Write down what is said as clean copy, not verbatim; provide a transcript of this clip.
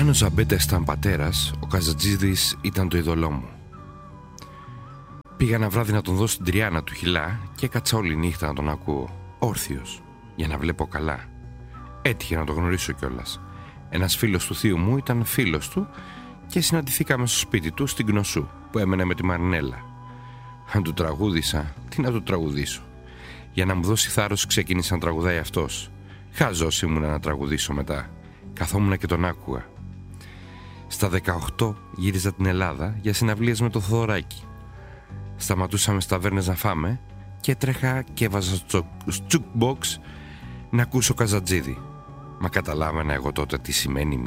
Αν ο Ζαμπέτας ήταν πατέρας, ο Καζατζίδης ήταν το είδωλό μου. Πήγα ένα βράδυ να τον δώσω την τριάνα του χυλά και έκατσα όλη νύχτα να τον ακούω, όρθιος, για να βλέπω καλά. Έτυχε να τον γνωρίσω κιόλας. Ένας φίλος του θείου μου ήταν φίλος του και συναντηθήκαμε στο σπίτι του στην Κνωσού, που έμενε με τη Μαρινέλα. Αν του τραγούδισα, τι να του τραγουδήσω. Για να μου δώσει θάρρος ξεκίνησε να τραγουδάει αυτός. Χάζος ήμουν να τραγουδήσω μετά. Καθόμουν και τον άκουγα. Στα 18 γύριζα την Ελλάδα για συναυλίες με το Θοδωράκι. Σταματούσαμε στα ταβέρνες να φάμε και έτρεχα και έβαζα στο jukebox να ακούσω Καζατζίδη. Μα καταλάβαινα εγώ τότε τι σημαίνει